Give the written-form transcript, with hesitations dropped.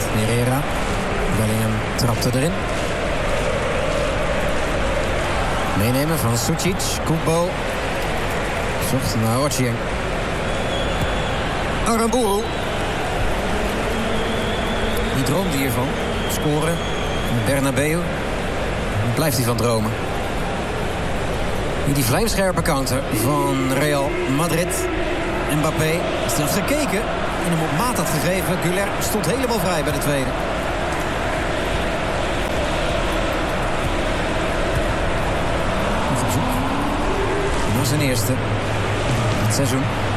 Herrera. Bellingham trapte erin. Meenemen van Sucic. Kubo. Zocht naar Ochieng. Aramburu. Die droomde hiervan. Scoren. Bernabeu. Daar blijft hij van dromen. Die vlijmscherpe counter van Real Madrid. Mbappé is zelfs gekeken en hem op maat had gegeven. Güler stond helemaal vrij bij de tweede. Nog op zoek naar zijn eerste. Het seizoen.